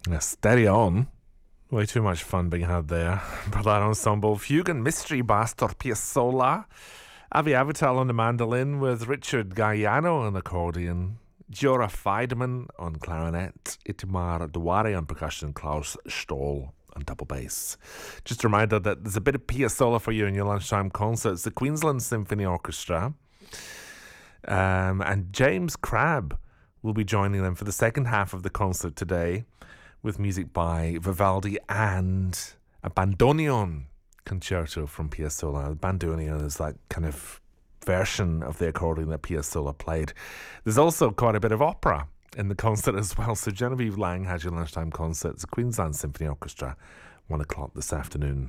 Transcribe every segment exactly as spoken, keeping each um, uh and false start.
Yeah, steady on. Way too much fun being had there. Ballad ensemble Fugue and Mystery by Astor Piazzolla. Avi Avital on the mandolin with Richard Galliano on accordion. Giora Feidman on clarinet. Itamar Duare on percussion. Klaus Stoll on double bass. Just a reminder that there's a bit of Piazzolla for you in your lunchtime concerts. The Queensland Symphony Orchestra. Um, and James Crabb will be joining them for the second half of the concert today, with music by Vivaldi and a bandoneon concerto from Piazzolla. The bandoneon is that kind of version of the accordion that Piazzolla played. There's also quite a bit of opera in the concert as well. So Genevieve Lang has your lunchtime concert. It's the Queensland Symphony Orchestra, one o'clock this afternoon.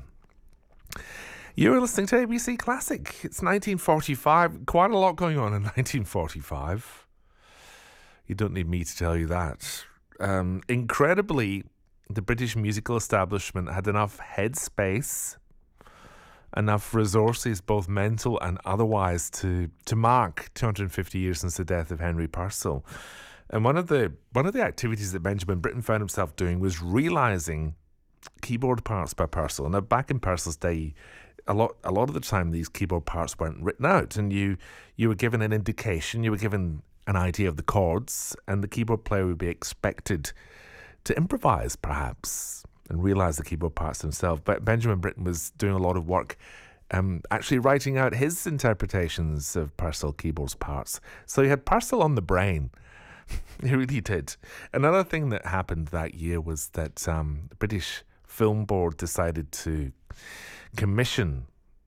You're listening to A B C Classic. It's nineteen forty-five. Quite a lot going on in nineteen forty-five. You don't need me to tell you that. Um, incredibly, the British musical establishment had enough headspace, enough resources, both mental and otherwise, to to mark two hundred fifty years since the death of Henry Purcell. And one of the one of the activities that Benjamin Britten found himself doing was realising keyboard parts by Purcell. Now, back in Purcell's day, a lot a lot of the time these keyboard parts weren't written out, and you you were given an indication, you were given an idea of the chords, and the keyboard player would be expected to improvise, perhaps, and realise the keyboard parts himself. But Benjamin Britten was doing a lot of work, um, actually writing out his interpretations of Purcell keyboard's parts. So he had Purcell on the brain. He really did. Another thing that happened that year was that um, the British Film Board decided to commission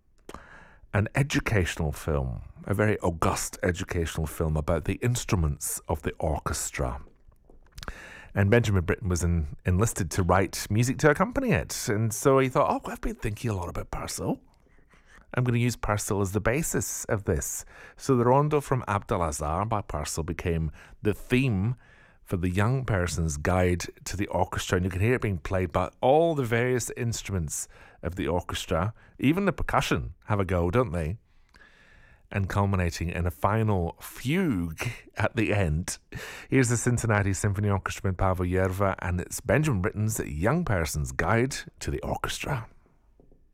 an educational film, a very august educational film about the instruments of the orchestra. And Benjamin Britten was in, enlisted to write music to accompany it. And so he thought, oh, I've been thinking a lot about Purcell. I'm going to use Purcell as the basis of this. So the Rondo from Abdelazar by Purcell became the theme for the young person's guide to the orchestra. And you can hear it being played by all the various instruments of the orchestra. Even the percussion have a go, don't they? And culminating in a final fugue at the end. Here's the Cincinnati Symphony Orchestra with Pavel Yerva, and it's Benjamin Britten's Young Person's Guide to the Orchestra.